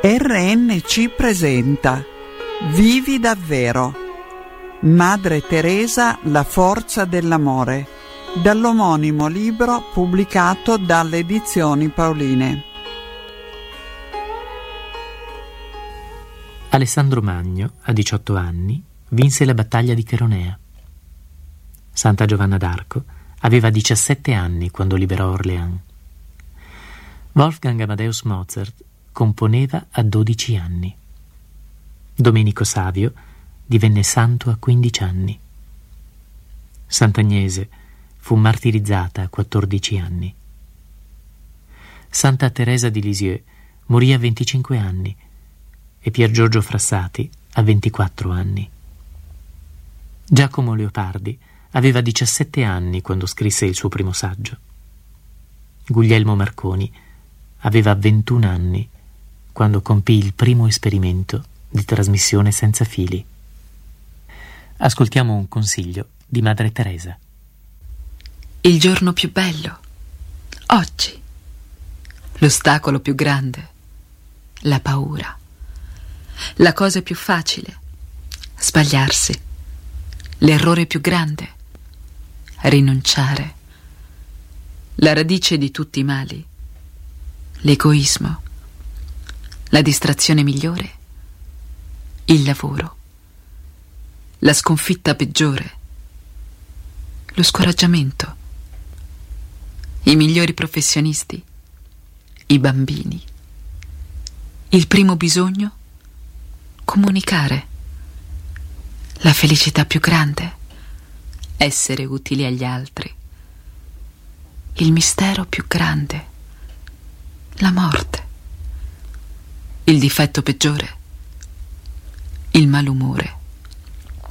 RNC presenta Vivi davvero. Madre Teresa, la forza dell'amore, dall'omonimo libro pubblicato dalle Edizioni Paoline. Alessandro Magno, a 18 anni, vinse la battaglia di Cheronea. Santa Giovanna d'Arco aveva 17 anni quando liberò Orléans. Wolfgang Amadeus Mozart componeva a 12 anni. Domenico Savio divenne santo a 15 anni. Sant'Agnese fu martirizzata a 14 anni. Santa Teresa di Lisieux morì a 25 anni e Pier Giorgio Frassati a 24 anni. Giacomo Leopardi aveva 17 anni quando scrisse il suo primo saggio. Guglielmo Marconi aveva 21 anni quando compì il primo esperimento di trasmissione senza fili. Ascoltiamo un consiglio di Madre Teresa. Il giorno più bello, oggi. L'ostacolo più grande, la paura. La cosa più facile, sbagliarsi. L'errore più grande, rinunciare. La radice di tutti i mali, l'egoismo. La distrazione migliore, il lavoro. La sconfitta peggiore, lo scoraggiamento. I migliori professionisti, i bambini. Il primo bisogno, comunicare. La felicità più grande, essere utili agli altri. Il mistero più grande, la morte. Il difetto peggiore, il malumore.